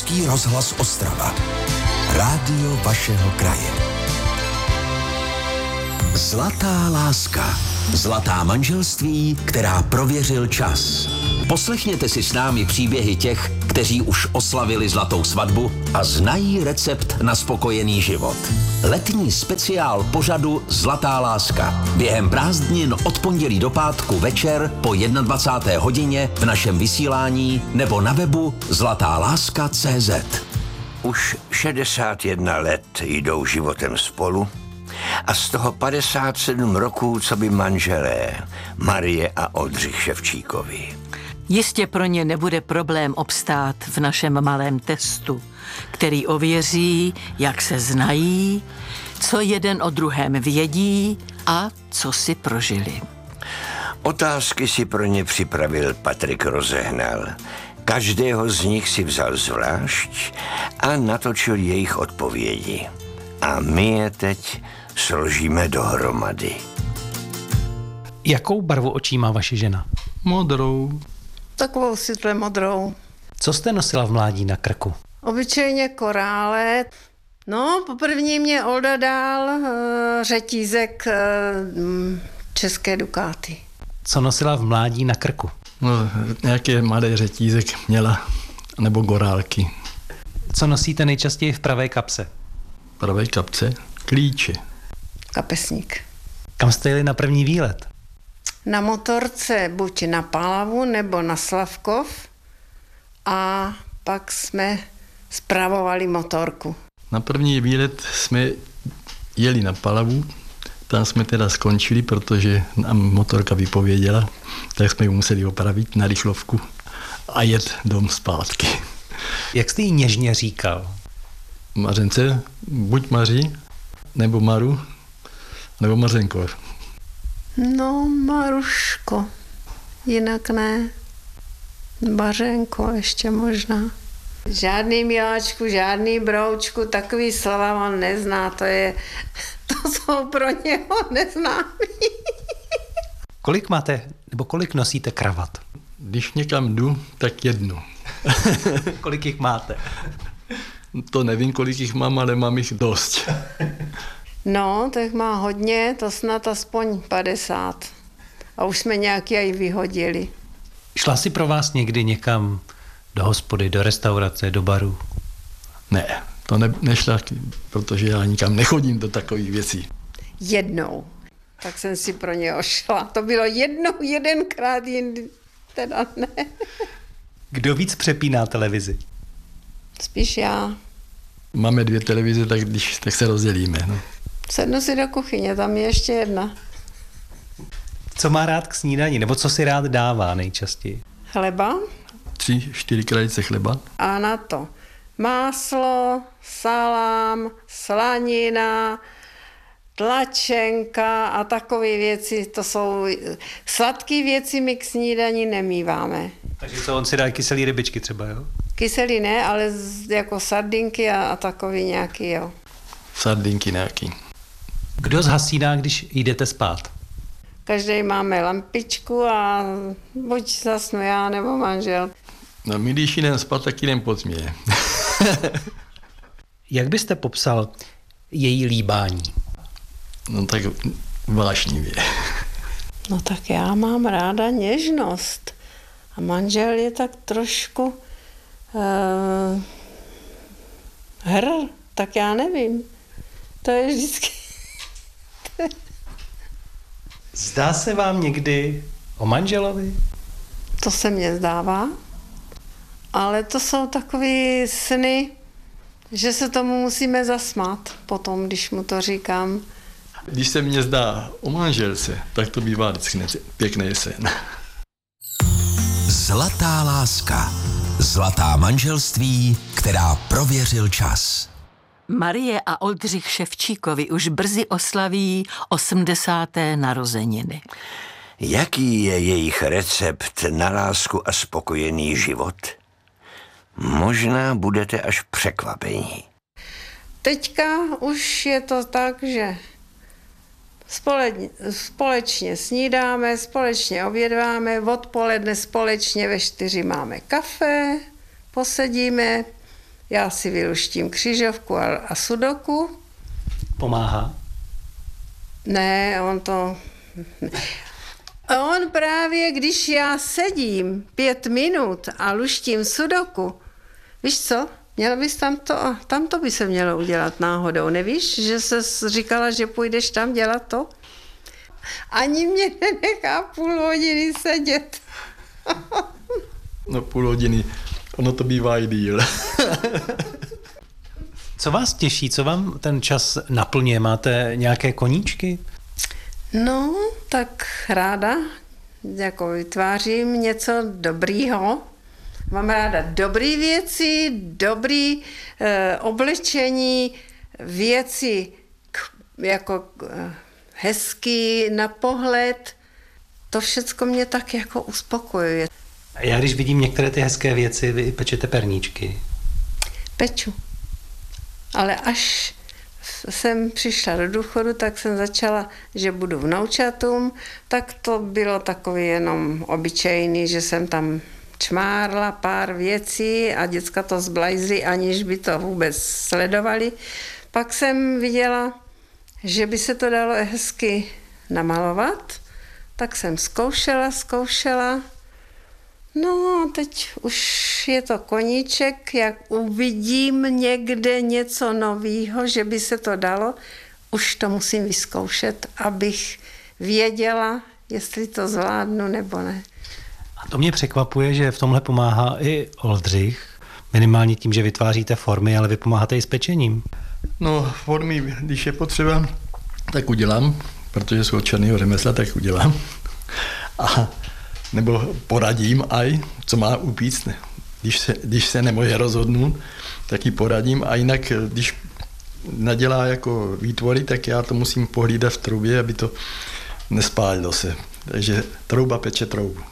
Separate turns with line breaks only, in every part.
Český rozhlas Ostrava. Rádio vašeho kraje. Zlatá láska. Zlatá manželství, která prověřil čas. Poslechněte si s námi příběhy těch, kteří už oslavili zlatou svatbu a znají recept na spokojený život. Letní speciál pořadu Zlatá láska. Během prázdnin od pondělí do pátku večer po 21. hodině v našem vysílání nebo na webu zlatáláska.cz.
Už 61 let jdou životem spolu a z toho 57 roků, co by manželé Marie a Oldřich Ševčíkovi.
Jistě pro ně nebude problém obstát v našem malém testu, který ověří, jak se znají, co jeden o druhém vědí a co si prožili.
Otázky si pro ně připravil Patrik Rozehnal. Každého z nich si vzal zvlášť a natočil jejich odpovědi. A my je teď složíme dohromady.
Jakou barvu očí má vaše žena?
Modrou.
Takovou světle modrou.
Co jste nosila v mládí na krku?
Obyčejně korále. No, poprvní mě Olda dal řetízek české dukáty.
Co nosila v mládí na krku?
No, nějaký malý řetízek měla, nebo gorálky.
Co nosíte nejčastěji v pravé kapse?
Pravé kapce? Klíče.
Kapesník.
Kam jste jeli na první výlet?
Na motorce buď na Palavu nebo na Slavkov a pak jsme spravovali motorku.
Na první výlet jsme jeli na Palavu, tam jsme teda skončili, protože nám motorka vypověděla, tak jsme ji museli opravit na rychlovku a jet dom zpátky.
Jak jste jí něžně říkal?
Mařence, buď Maří, nebo Maru, nebo Mařenko.
No, Maruško, jinak ne. Bařenko ještě možná. Žádný miláčku, žádný broučku, takový slova on nezná, to jsou pro něho neznámý.
Kolik máte, nebo kolik nosíte kravat?
Když někam jdu, tak jednu.
Kolik jich máte?
To nevím, kolik jich mám, ale mám jich dost.
No, tak má hodně, to snad aspoň 50. A už jsme nějaký aj vyhodili.
Šla si pro vás někdy někam do hospody, do restaurace, do baru?
Ne, to nešla, protože já nikam nechodím do takových věcí.
Jednou. Tak jsem si pro něho šla. To bylo jednou, jedenkrát, jindy teda ne.
Kdo víc přepíná televizi?
Spíš já.
Máme 2 televize, tak se rozdělíme. No.
Sednu si do kuchyně, tam je ještě jedna.
Co má rád k snídani, nebo co si rád dává nejčastěji?
Chleba.
3-4 krajice chleba.
A na to máslo, salám, slanina, tlačenka a takové věci. To jsou sladké věci, my k snídani nemíváme.
Takže co, on si dá kyselý rybičky třeba, jo?
Kyselý ne, ale jako sardinky a takový nějaký, jo.
Sardinky nějaký.
Kdo zhasíná, když jdete spát?
Každý máme lampičku a buď zasnu já nebo manžel.
No my když jdem spát, tak jdem po tmě.
Jak byste popsal její líbání?
No tak vášnivě.
No tak já mám ráda něžnost. A manžel je tak trošku tak já nevím. To je vždycky...
Zdá se vám někdy o manželovi?
To se mně zdává. Ale to jsou takové sny, že se tomu musíme zasmát potom, když mu to říkám.
Když se mně zdá o manželce, tak to bývá vždycky pěkný sen.
Zlatá láska. Zlatá manželství, která prověřil čas.
Marie a Oldřich Ševčíkovi už brzy oslaví 80. narozeniny.
Jaký je jejich recept na lásku a spokojený život? Možná budete až překvapení.
Teďka už je to tak, že společně snídáme, společně obědváme, odpoledne společně ve 4 máme kafe, posedíme, Já si vyluštím křižovku a sudoku.
Pomáhá?
Ne, on právě, když já sedím 5 minut a luštím sudoku, víš co, měla bys tamto by se mělo udělat náhodou, nevíš, že jsi říkala, že půjdeš tam dělat to? Ani mě nenechá půl hodiny sedět.
No půl hodiny, ono to bývá i díl.
Co vás těší, co vám ten čas naplňuje? Máte nějaké koníčky?
No, tak ráda jako vytvářím něco dobrýho. Mám ráda dobré věci, dobré oblečení, věci hezký na pohled. To všecko mě tak jako uspokojuje.
A já když vidím některé ty hezké věci, vy pečete perníčky.
Peču. Ale až jsem přišla do důchodu, tak jsem začala, že budu vnoučatům, tak to bylo takový jenom obyčejný, že jsem tam čmárla pár věcí a děcka to zblajzly, aniž by to vůbec sledovali. Pak jsem viděla, že by se to dalo hezky namalovat, tak jsem zkoušela. No a teď už je to koníček, jak uvidím někde něco nového, že by se to dalo, už to musím vyzkoušet, abych věděla, jestli to zvládnu nebo ne.
A to mě překvapuje, že v tomhle pomáhá i Oldřich, minimálně tím, že vytváříte formy, ale vy pomáháte i s pečením.
No, formy, když je potřeba, tak udělám, protože jsou od černého řemesla, tak udělám. A nebo poradím aj, co má upíct, když se nemůže rozhodnout, tak ji poradím a jinak, když nadělá jako výtvory, tak já to musím pohlídat v troubě, aby to nespálilo se. Takže trouba peče troubu.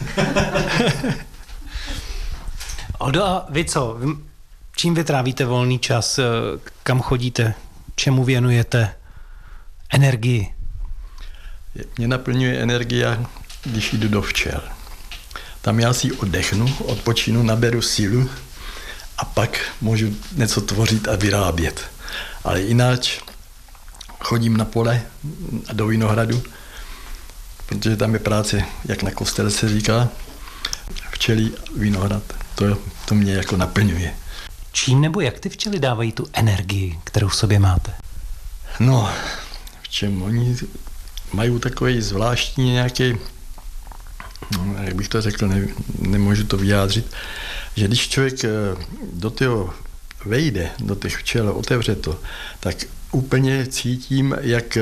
Oldo, a vy co? Čím vy trávíte volný čas? Kam chodíte? Čemu věnujete energii?
Mě naplňuje energie, když jdu do včel. Tam já si oddechnu, odpočinu, naberu sílu a pak můžu něco tvořit a vyrábět. Ale jináč chodím na pole do vinohradu, protože tam je práce, jak na kostele se říká, včely, vinohrad. To mě jako naplňuje.
Čím nebo jak ty včely dávají tu energii, kterou v sobě máte?
No, v čem oni mají takový zvláštní nějaký, jak bych to řekl, nemůžu to vyjádřit, že když člověk do toho vejde, do těch včel, otevře to, tak úplně cítím, jak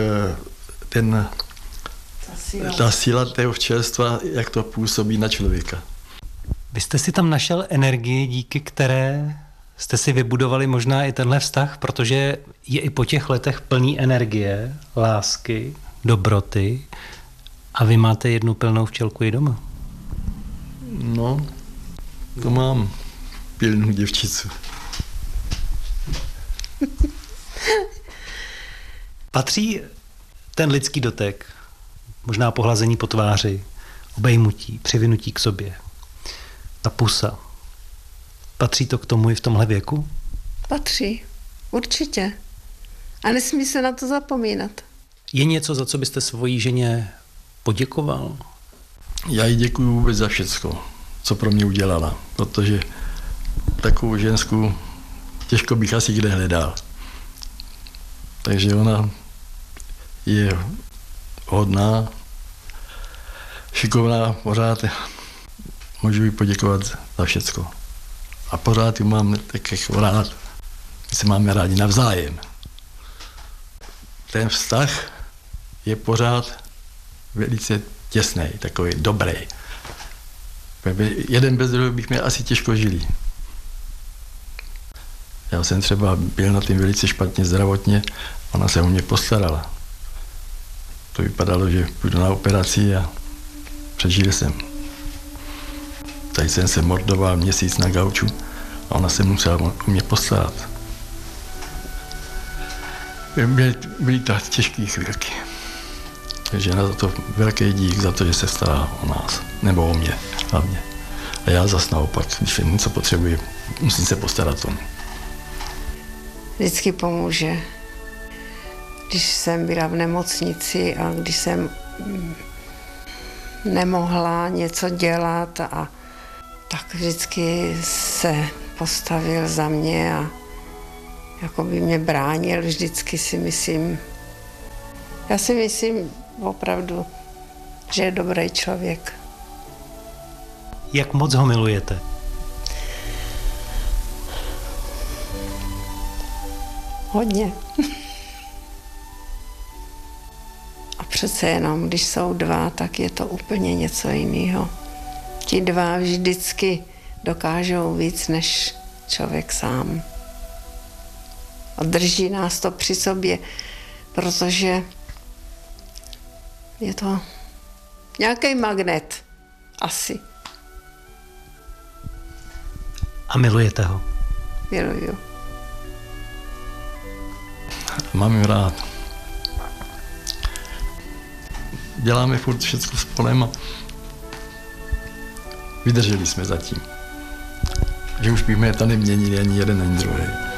ta síla toho včelstva, jak to působí na člověka.
Vy jste si tam našel energii, díky které jste si vybudovali možná i tenhle vztah, protože je i po těch letech plný energie, lásky, dobroty a vy máte jednu pilnou včelku i doma.
No, to mám pilnou děvčicu.
Patří ten lidský dotek, možná pohlazení po tváři, obejmutí, přivinutí k sobě, ta pusa. Patří to k tomu i v tomhle věku?
Patří, určitě. A nesmí se na to zapomínat.
Je něco, za co byste svojí ženě poděkoval?
Já jí děkuju vůbec za všecko, co pro mě udělala, protože takovou ženskou těžko bych asi kde hledal. Takže ona je hodná, šikovná, pořád můžu jí poděkovat za všecko. A pořád ji mám tak jako rád, my se máme rádi navzájem. Ten vztah je pořád velice těsný, takový dobrý. Jeden bez druhého bych měl asi těžko žili. Já jsem třeba byl na tím velice špatně zdravotně, ona se o mě postarala. To vypadalo, že půjdu na operaci a přežil jsem. Tady jsem se mordoval měsíc na gauču a ona se musela o mě postarat. Byly to těžké chvílky. Takže na to velký dík za to, že se stará o nás, nebo o mě hlavně. A já zas naopak, když něco potřebuji, musím se postarat o mě.
vždycky pomůže. Když jsem byla v nemocnici a když jsem nemohla něco dělat, a tak vždycky se postavil za mě a jako by mě bránil, vždycky si myslím. Já si myslím opravdu, že je dobrý člověk.
Jak moc ho milujete?
Hodně. A přece jenom, když jsou dva, tak je to úplně něco jiného. Ti dva vždycky dokážou víc než člověk sám. A drží nás to při sobě, protože je to nějaký magnet. Asi.
A milujete ho?
Miluju.
Mám ji rád. Děláme furt všechno spolem a vydrželi jsme zatím. Že už bychom to neměnili ani jeden, ani druhý.